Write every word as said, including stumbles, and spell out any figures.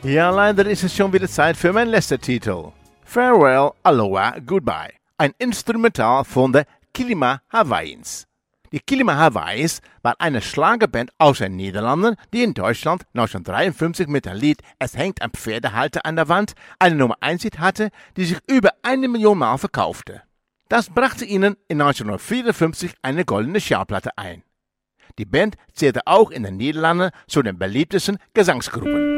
Ja, leider ist es schon wieder Zeit für mein letzter Titel. Farewell, Aloha, Goodbye. Ein Instrumental von der Kilima Hawaiians. Die Kilima Hawaiians war eine Schlagerband aus den Niederlanden, die in Deutschland neunzehnhundertdreiundfünfzig mit dem Lied Es hängt ein Pferdehalter an der Wand eine Nummer eins Hit hatte, die sich über eine Million Mal verkaufte. Das brachte ihnen in neunzehnhundertvierundfünfzig eine goldene Schallplatte ein. Die Band zählte auch in den Niederlanden zu den beliebtesten Gesangsgruppen.